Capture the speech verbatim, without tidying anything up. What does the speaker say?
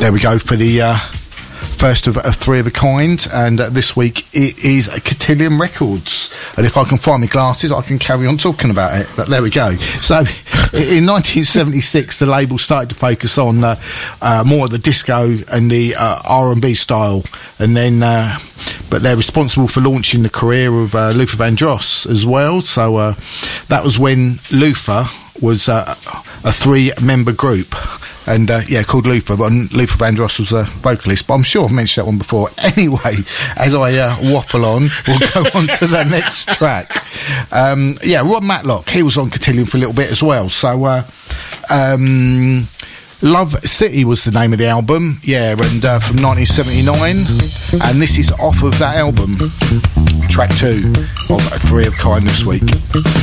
there we go for the uh, first of, of three of a kind, and uh, this week it is Cotillion Records. And if I can find my glasses, I can carry on talking about it. But there we go. So, in nineteen seventy-six, the label started to focus on uh, uh, more of the disco and the uh, R and B style, and then. Uh, But they're responsible for launching the career of uh, Luther Vandross as well. So uh, that was when Luther was uh, a three-member group. And, uh, yeah, called Luther. But Luther Vandross was a vocalist. But I'm sure I've mentioned that one before. Anyway, as I uh, waffle on, we'll go on to the next track. Um, yeah, Rod Matlock, he was on Cotillion for a little bit as well. So, uh, um... Love City was the name of the album, yeah, and uh, from nineteen seventy-nine, and this is off of that album, track two of Three of Kind this week.